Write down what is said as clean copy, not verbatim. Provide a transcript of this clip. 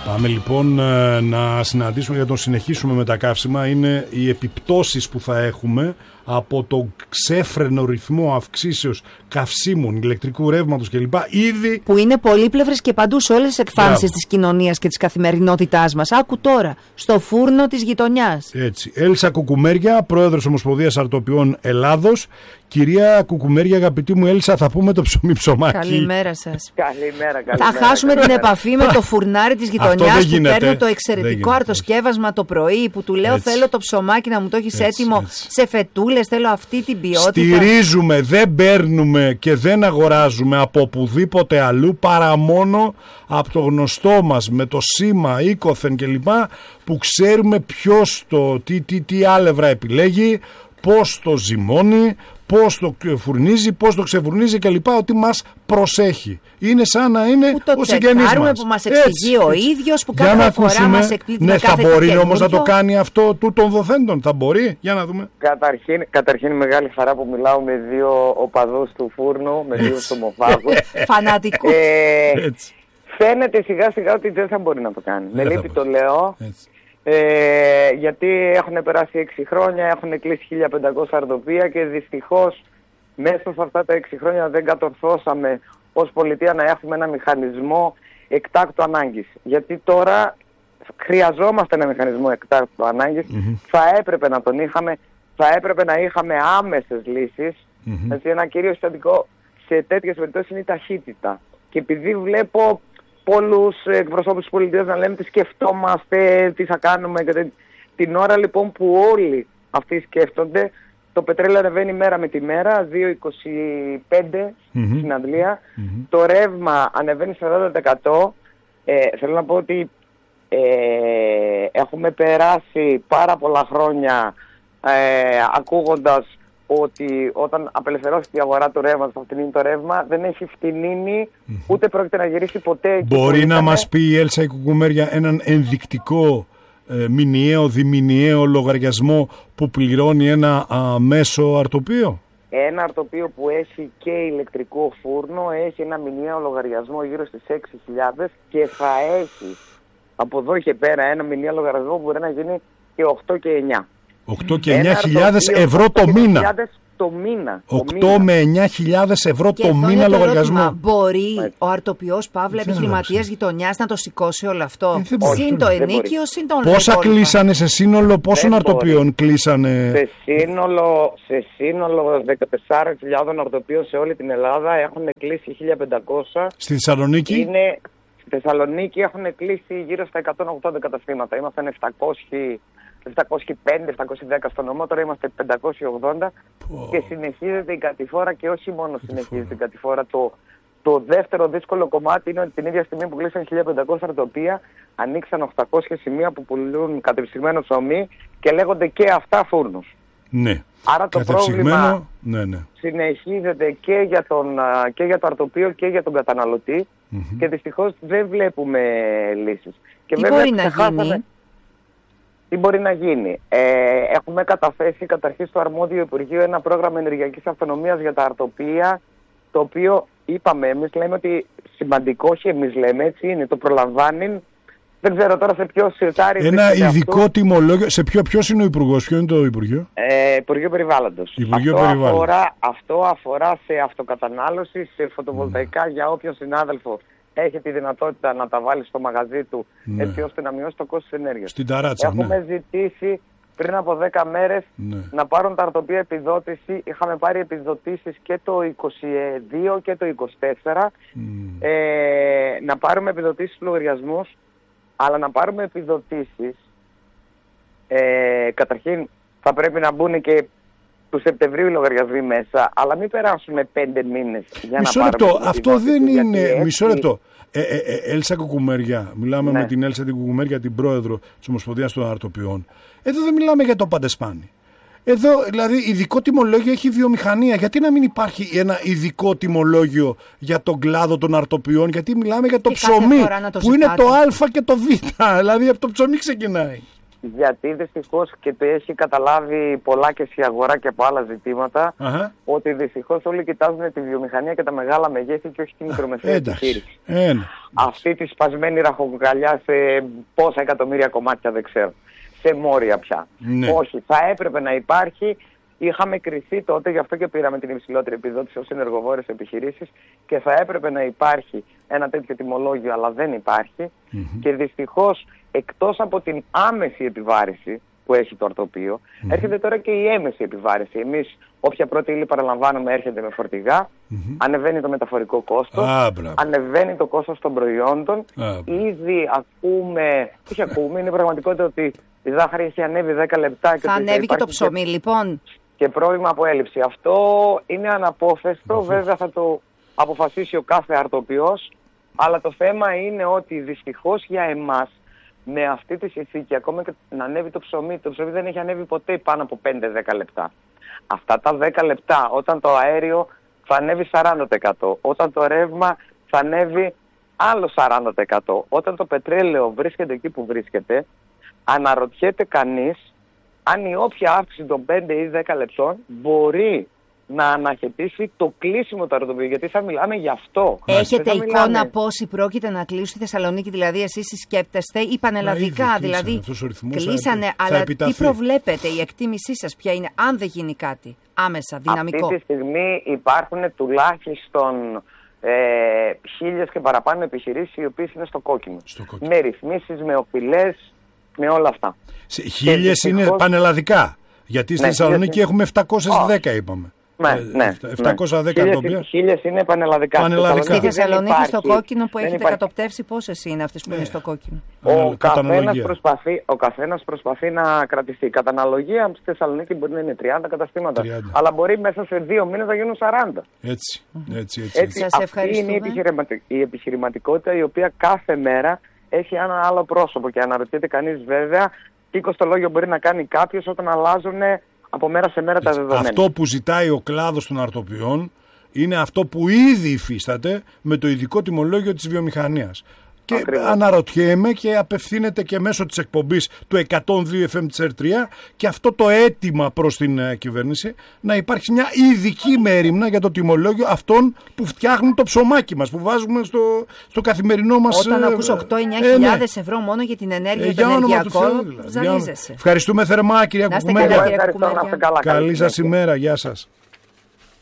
Πάμε λοιπόν να συναντήσουμε, για να συνεχίσουμε με τα καύσιμα. Είναι οι επιπτώσεις που θα έχουμε από το ξέφρενο ρυθμό αυξήσεως καυσίμων, ηλεκτρικού ρεύματος κλπ. Ήδη. Που είναι πολύπλευρες και παντού σε όλες τις εκφάνσεις της κοινωνίας και της καθημερινότητάς μας. Άκου τώρα, στο φούρνο της γειτονιάς. Έτσι. Έλσα Κουκουμέρια, πρόεδρος Ομοσπονδίας Αρτοποιών Ελλάδος. Κυρία Κουκουμέρια, αγαπητή μου Έλσα, θα πούμε το ψωμί ψωμάκι. Καλημέρα σας. Καλημέρα. Θα χάσουμε την επαφή με το φουρνάρι της γειτονιάς που παίρνω το εξαιρετικό αρτοσκεύασμα το πρωί, που του λέω θέλω το ψωμάκι να μου το έχεις έτοιμο σε φετούλες, θέλω αυτή την ποιότητα. Στηρίζουμε, δεν παίρνουμε και δεν αγοράζουμε από οπουδήποτε αλλού παρά μόνο από το γνωστό μας με το σήμα, οίκοθεν κλπ, που ξέρουμε ποιος τι άλευρα επιλέγει, πώς το ζυμώνει, πώς το φουρνίζει, πώς το ξεφουρνίζει κλπ. Ότι μας προσέχει. Είναι σαν να είναι ο συγγενής μας. Που μας εξηγεί ο ίδιος, που κάθε φορά μας εκπλήττει. Ναι, θα μπορεί όμως να το κάνει αυτό των δοθέντων. Θα μπορεί, για να δούμε. Καταρχήν μεγάλη χαρά που μιλάω με δύο οπαδούς του φούρνου, με δύο στομοφάγους. Φανατικούς. Φαίνεται σιγά σιγά ότι δεν θα μπορεί να το κάνει. Με λύπη το λέω. Γιατί έχουν περάσει 6 χρόνια, έχουν κλείσει 1500 αρτοπία και δυστυχώς μέσα σε αυτά τα 6 χρόνια δεν κατορθώσαμε ως πολιτεία να έχουμε ένα μηχανισμό εκτάκτου ανάγκης. Γιατί τώρα χρειαζόμαστε ένα μηχανισμό εκτάκτου ανάγκης, θα έπρεπε να τον είχαμε, θα έπρεπε να είχαμε άμεσες λύσεις. Ένα κυρίως σημαντικό σε τέτοιες περιπτώσεις είναι η ταχύτητα. Και επειδή βλέπω πολλούς εκπροσώπους της πολιτείας να λένε τι σκεφτόμαστε, τι θα κάνουμε. Την ώρα λοιπόν που όλοι αυτοί σκέφτονται, το πετρέλαιο ανεβαίνει μέρα με τη μέρα, 2,25 στην Αντλία. Το ρεύμα ανεβαίνει 40%. Θέλω να πω ότι έχουμε περάσει πάρα πολλά χρόνια ακούγοντας ότι όταν απελευθερώθηκε η αγορά του ρεύματος, αυτήν το ρεύμα δεν έχει φτηνίνει, ούτε πρόκειται να γυρίσει ποτέ. Μπορεί να μας πει η Έλσα η Κουκουμέρια έναν ενδεικτικό μηνιαίο, διμηνιαίο λογαριασμό που πληρώνει ένα μέσο αρτοπείο? Ένα αρτοπείο που έχει και ηλεκτρικό φούρνο έχει ένα μηνιαίο λογαριασμό γύρω στις 6.000 και θα έχει από εδώ και πέρα ένα μηνιαίο λογαριασμό που μπορεί να γίνει και 8 και 9. 8 και 9.000 ευρώ το μήνα. 8 με 9.000 ευρώ το μήνα λογαριασμό. Μπορεί ο αρτοποιός Παύλα επιχειρηματίας γειτονιάς να το σηκώσει όλο αυτό? Συν το ενίκιο, συν τον λογαριασμό. Πόσα κλείσανε σε σύνολο, πόσων αρτοποιών κλείσανε? Σε σύνολο 14.000 αρτοποιών σε όλη την Ελλάδα έχουν κλείσει 1.500. Στη Θεσσαλονίκη? Στη Θεσσαλονίκη έχουν κλείσει γύρω στα 180 καταστήματα. Ήμασταν 705-710 στο νομό, τώρα είμαστε 580 και συνεχίζεται η κατηφόρα και όχι μόνο συνεχίζεται η κατηφόρα. Το δεύτερο δύσκολο κομμάτι είναι ότι την ίδια στιγμή που κλείσαν 1.500 αρτοπία ανοίξαν 800 σημεία που πουλούν κατεψυγμένο ψωμί και λέγονται και αυτά φούρνους. Ναι. Άρα το πρόβλημα συνεχίζεται και για το αρτοπείο και για τον καταναλωτή και δυστυχώς δεν βλέπουμε λύσεις. Και τι μπορεί να γίνει? Τι μπορεί να γίνει? Έχουμε καταθέσει καταρχήν στο αρμόδιο Υπουργείο ένα πρόγραμμα ενεργειακής αυτονομίας για τα αρτοπεία, το οποίο είπαμε, εμείς λέμε ότι σημαντικό, όχι εμείς λέμε, έτσι είναι, το προλαμβάνει. Δεν ξέρω τώρα σε ποιο σιρτάρι. Ένα ειδικό τιμολόγιο. Σε ποιος είναι ο Υπουργός, ποιο είναι το Υπουργείο? Υπουργείο Περιβάλλοντος. Αυτό αφορά σε αυτοκατανάλωση, σε φωτοβολταϊκά για όποιον συνάδελφο έχει τη δυνατότητα να τα βάλει στο μαγαζί του, έτσι ώστε να μειώσει το κόστος της ενέργειας. Στην ταράτσα, έχουμε ζητήσει πριν από 10 μέρες να πάρουν τα αρτοπεία επιδότηση. Είχαμε πάρει επιδοτήσεις και το 22 και το 24. Να πάρουμε επιδοτήσεις στους λογαριασμούς, αλλά να πάρουμε επιδοτήσεις. Καταρχήν θα πρέπει να μπουν και του Σεπτεμβρίου οι λογαριασμοί μέσα, αλλά μην περάσουμε 5 μήνες για μισό να λεπτό, πάρουμε. Αυτό δεν είναι. Μισό λεπτό. Έλσα Κουκουμέρια, μιλάμε με την Έλσα την Κουκουμέρια, την πρόεδρο της Ομοσπονδίας των Αρτοποιών. Εδώ δεν μιλάμε για το παντεσπάνι. Εδώ δηλαδή ειδικό τιμολόγιο έχει βιομηχανία. Γιατί να μην υπάρχει ένα ειδικό τιμολόγιο για τον κλάδο των αρτοποιών? Γιατί μιλάμε για το ψωμί που είναι το Α και το Β. Δηλαδή από το ψωμί ξεκινάει. γιατί δυστυχώς και το έχει καταλάβει πολλά και η αγορά και από άλλα ζητήματα, ότι δυστυχώς όλοι κοιτάζουν τη βιομηχανία και τα μεγάλα μεγέθη και όχι τη μικρομεσαία επιχείρηση. Αυτή τη σπασμένη ραχοκοκαλιά σε πόσα εκατομμύρια κομμάτια δεν ξέρω, σε μόρια πια. Όχι, θα έπρεπε να υπάρχει. Είχαμε κριθεί τότε, γι' αυτό και πήραμε την υψηλότερη επιδότηση ως ενεργοβόρες επιχειρήσεις, και θα έπρεπε να υπάρχει ένα τέτοιο τιμολόγιο, αλλά δεν υπάρχει. Και δυστυχώς, εκτός από την άμεση επιβάρηση που έχει το αρτοπείο, έρχεται τώρα και η έμεση επιβάρηση. Εμείς, όποια πρώτη ύλη παραλαμβάνουμε, έρχεται με φορτηγά, ανεβαίνει το μεταφορικό κόστος, ανεβαίνει το κόστος των προϊόντων. Ήδη είναι πραγματικότητα ότι η ζάχαρη έχει ανέβει 10 λεπτά. Θα ανέβει και το ψωμί, λοιπόν. Και πρόβλημα από έλλειψη. Αυτό είναι αναπόφευκτο, βέβαια θα το αποφασίσει ο κάθε αρτοποιός, αλλά το θέμα είναι ότι δυστυχώς για εμάς, με αυτή τη συνθήκη, ακόμα και να ανέβει το ψωμί δεν έχει ανέβει ποτέ πάνω από 5-10 λεπτά. Αυτά τα 10 λεπτά, όταν το αέριο θα ανέβει 40%, όταν το ρεύμα θα ανέβει άλλο 40%, όταν το πετρέλαιο βρίσκεται εκεί που βρίσκεται, αναρωτιέται κανείς αν η όποια αύξηση των 5 ή 10 λεπτών μπορεί να αναχαιτήσει το κλείσιμο του αρτοπείου, γιατί θα μιλάμε γι' αυτό. Έχετε εικόνα πόσοι πρόκειται να κλείσουν στη Θεσσαλονίκη, δηλαδή εσείς σκέπτεστε, ή πανελλαδικά, δηλαδή κλείσανε, αλλά τι προβλέπετε, η εκτίμησή σας ποια είναι, αν δεν γίνει κάτι άμεσα, δυναμικό? Αυτή τη στιγμή υπάρχουν τουλάχιστον 1.000 και παραπάνω επιχειρήσεις οι οποίες είναι στο κόκκινο. Με ρυθμίσεις, με οφειλές, με όλα αυτά. 1.000 είναι πανελλαδικά, γιατί στη Θεσσαλονίκη έχουμε 710 είπαμε. Ναι, 710 αρτοπεία. 1.000 είναι πανελλαδικά. Στη Θεσσαλονίκη στο κόκκινο που έχετε κατοπτεύσει, πόσες είναι αυτές που είναι στο κόκκινο? Ο καθένας προσπαθεί να κρατηθεί. Κατά αναλογία στη Θεσσαλονίκη μπορεί να είναι 30 καταστήματα, 30. Αλλά μπορεί μέσα σε 2 μήνες να γίνουν 40. Έτσι. Αυτή είναι η επιχειρηματικότητα, η οποία κάθε μέρα έχει ένα άλλο πρόσωπο, και αναρωτιέται κανείς βέβαια τι κοστολόγιο μπορεί να κάνει κάποιος όταν αλλάζουν από μέρα σε μέρα τα δεδομένα. Αυτό που ζητάει ο κλάδος των αρτοπιών είναι αυτό που ήδη υφίσταται με το ειδικό τιμολόγιο της βιομηχανίας. Και ακριβώς. Αναρωτιέμαι, και απευθύνεται και μέσω της εκπομπής του 102 FM της R3 και αυτό το αίτημα προς την κυβέρνηση, να υπάρχει μια ειδική μέριμνα για το τιμολόγιο αυτών που φτιάχνουν το ψωμάκι μας, που βάζουμε στο καθημερινό μας. Όταν ακούς 8-9 ευρώ μόνο για την ενέργεια, το ενεργειακό, ζαλίζεσαι. Ευχαριστούμε θερμά, κυρία Κουκουμέλια. Καλή σας ημέρα, γεια σας.